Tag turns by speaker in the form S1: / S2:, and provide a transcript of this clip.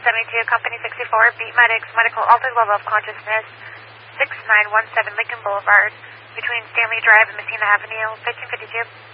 S1: 72, Company 64, Beat Medics, Medical Altered Level of Consciousness, 6917 Lincoln Boulevard, between Stanley Drive and Messina Avenue, 1552.